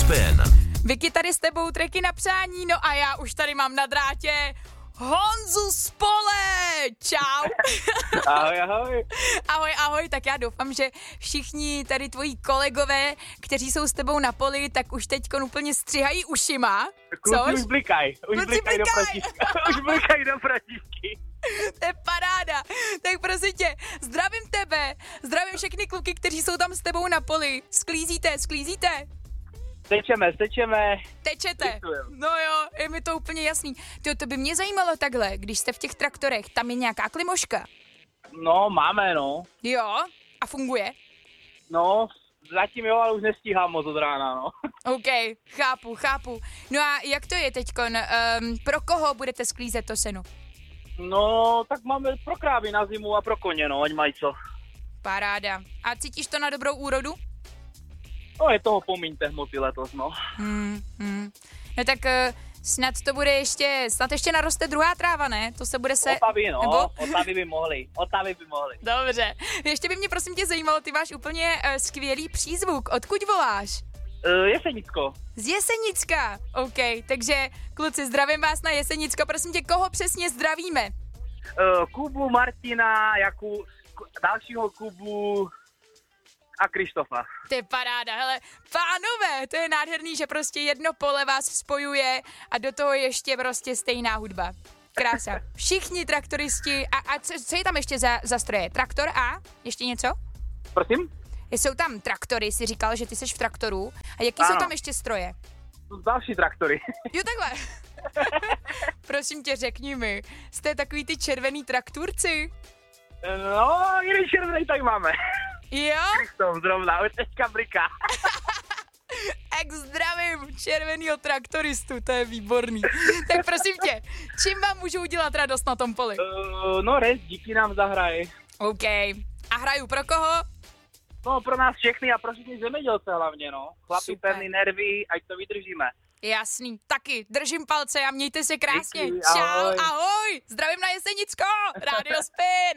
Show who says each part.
Speaker 1: Spin.
Speaker 2: Vicky tady s tebou tracky na přání, no a já už tady mám na drátě Honzu Spole! Čau!
Speaker 3: Ahoj, ahoj.
Speaker 2: Ahoj, ahoj, tak já doufám, že všichni tady tvoji kolegové, kteří jsou s tebou na poli, tak už teďkon úplně střihají ušima.
Speaker 3: Kluci už blikají,
Speaker 2: Kluci
Speaker 3: blikají do
Speaker 2: blikají.
Speaker 3: protisky. Už blikají do protisky.
Speaker 2: To je paráda. Tak prosím tě, zdravím tebe, zdravím všechny kluky, kteří jsou tam s tebou na poli. Sklízíte?
Speaker 3: Tečeme.
Speaker 2: Tečete?
Speaker 3: Děkujem.
Speaker 2: No jo, je mi to úplně jasný. To by mě zajímalo takhle, když jste v těch traktorech, tam je nějaká klimoška.
Speaker 3: No, máme, no.
Speaker 2: Jo? A funguje?
Speaker 3: No, zatím jo, ale už nestíhám moc od rána, no.
Speaker 2: OK, chápu. No a jak to je teďkon? Pro koho budete sklízet to seno?
Speaker 3: No, tak máme pro krávy na zimu a pro koně, no, ať mají co.
Speaker 2: Paráda. A cítíš to na dobrou úrodu?
Speaker 3: No, je toho pomíňte hmoty letos, no.
Speaker 2: No tak snad ještě naroste druhá tráva, ne? To se bude
Speaker 3: Otavy, no,
Speaker 2: Nebo?
Speaker 3: otavy by mohly.
Speaker 2: Dobře. Ještě by mě prosím tě zajímalo, ty máš úplně skvělý přízvuk. Odkud voláš?
Speaker 3: Jesenicko.
Speaker 2: Z Jesenicka. OK, takže kluci, zdravím vás na Jesenicko. Prosím tě, koho přesně zdravíme?
Speaker 3: Kubu, Martina, dalšího Kubu a Krištofa.
Speaker 2: To je paráda, hele, pánové, to je nádherný, že prostě jedno pole vás spojuje a do toho ještě prostě stejná hudba. Krása. Všichni traktoristi a co je tam ještě za stroje? Traktor a ještě něco?
Speaker 3: Prosím?
Speaker 2: Jsou tam traktory, jsi říkal, že ty jsi v traktoru. A jaký jsou tam ještě stroje?
Speaker 3: Další traktory.
Speaker 2: Jo, takhle. Prosím tě, řekni mi, jste takový ty červený trakturci?
Speaker 3: No, jeden červený tak máme.
Speaker 2: Jo?
Speaker 3: Krištof zrovna, už teďka bliká.
Speaker 2: Zdravím červenýho traktoristu, to je výborný. Tak prosím tě, čím vám můžu udělat radost na tom poli?
Speaker 3: No, díky nám zahraje.
Speaker 2: OK. A hraju pro koho?
Speaker 3: No, pro nás všechny a pro všechny zemědělce hlavně, no. Chlapi,
Speaker 2: Super.
Speaker 3: pevný nervy, ať to vydržíme.
Speaker 2: Jasný, taky, držím palce a mějte se krásně.
Speaker 3: Díky,
Speaker 2: Čau,
Speaker 3: ahoj.
Speaker 2: ahoj, zdravím na Jesenicko, Rádio Spin.